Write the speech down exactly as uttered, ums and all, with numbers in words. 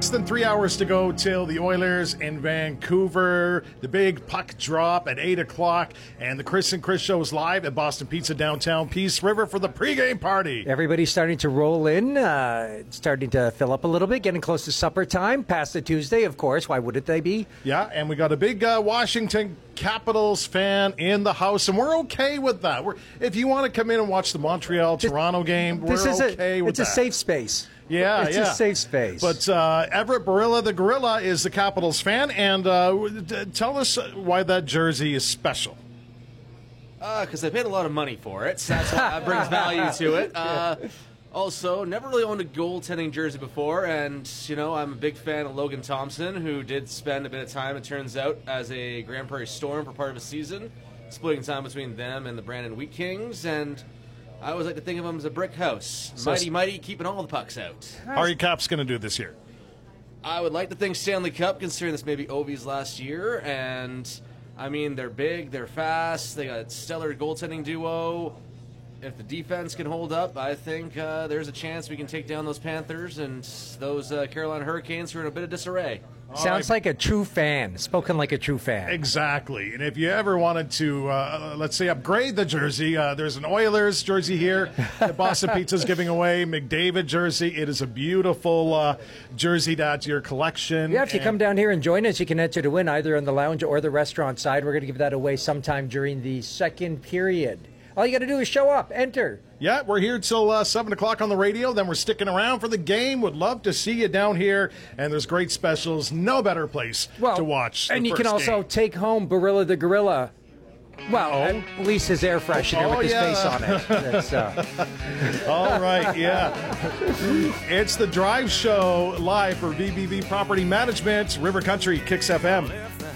Less than three hours to go till the Oilers in Vancouver. The big puck drop at eight o'clock. And the Chris and Chris show is live at Boston Pizza downtown Peace River for the pregame party. Everybody's starting to roll in, uh, starting to fill up a little bit, getting close to supper time. Past the Tuesday, of course. Why wouldn't they be? Yeah, and we got a big uh, Washington Capitals fan in the house, and we're okay with that. We're, if you want to come in and watch the Montreal-Toronto game, This we're is okay a, with it's that. It's a safe space. Yeah, it's yeah. a safe space. But uh, Everett Barilla, the Gorilla, is the Capitals fan, and uh, d- tell us why that jersey is special. Because uh, I paid a lot of money for it, so that's why that brings value to it. Uh, also, never really owned a goaltending jersey before, and, you know, I'm a big fan of Logan Thompson, who did spend a bit of time, it turns out, as a Grand Prairie Storm for part of a season, splitting time between them and the Brandon Wheat Kings, and I always like to think of him as a brick house. So mighty, mighty, keeping all the pucks out. How are your Caps going to do this year? I would like to think Stanley Cup, considering this may be Ovi's last year, and, I mean, they're big, they're fast, they got a stellar goaltending duo. If the defense can hold up, I think uh, there's a chance we can take down those Panthers and those uh, Carolina Hurricanes who are in a bit of disarray. Sounds like a true fan. Spoken like a true fan. Exactly. And if you ever wanted to, uh, let's say, upgrade the jersey, uh, there's an Oilers jersey here that Boston Pizza's giving away. McDavid jersey. It is a beautiful uh, jersey to add to your collection. Yeah, if you and come down here and join us, you can enter to win either on the lounge or the restaurant side. We're going to give that away sometime during the second period. All you got to do is show up, enter. Yeah, we're here till uh, seven o'clock on the radio. Then we're sticking around for the game. Would love to see you down here. And there's great specials. No better place well, to watch. And the you can first also game. take home Barilla the Gorilla. Well, Oh. at least his air freshener Oh, with his yeah. face on it. That's, uh, All right, yeah. It's the Drive Show live for V B V Property Management, River Country, Kicks F M.